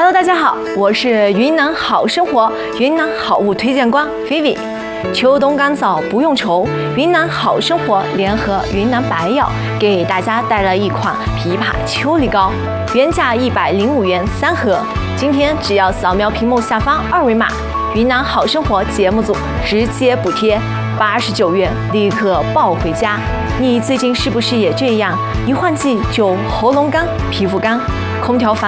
Hello， 大家好，我是云南好生活云南好物推荐官 Vivi。秋冬干燥不用愁，云南好生活联合云南白药给大家带来一款枇杷秋梨膏，原价105元3盒，今天只要扫描屏幕下方2维码，云南好生活节目组直接补贴89元，立刻抱回家。你最近是不是也这样？一换季就喉咙干、皮肤干，空调房